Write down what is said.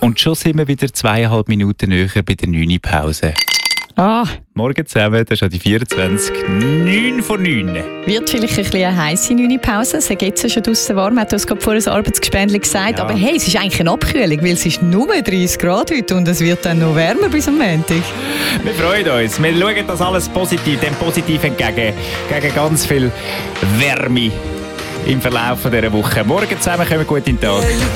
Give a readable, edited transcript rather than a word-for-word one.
Und schon sind wir wieder 2,5 Minuten näher bei der 9. Pause. Morgen zusammen, das ist ja die 24, 9 vor 9. Wird vielleicht ein bisschen eine heisse 9. Pause. Es geht ja schon draussen warm. Hat uns gerade vorhin ein Arbeitsgespendli gesagt. Ja. Aber hey, es ist eigentlich eine Abkühlung, weil es ist nur 30 Grad heute und es wird dann noch wärmer bis am Montag. Wir freuen uns. Wir schauen das alles positiv, dem positiv entgegen. Gegen ganz viel Wärme im Verlauf dieser Woche. Morgen zusammen, kommen wir gut in den Tag.